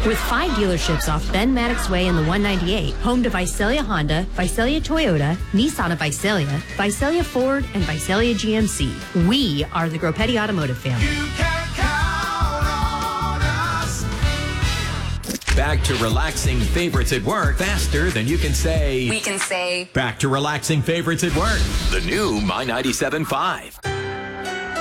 With 5 dealerships off Ben Maddox Way in the 198, home to Visalia Honda, Visalia Toyota, Nissan of Visalia, Visalia Ford, and Visalia GMC. We are the Groppetti Automotive family. You can count on us. Back to relaxing favorites at work faster than you can say. We can say. Back to relaxing favorites at work. The new My 97.5.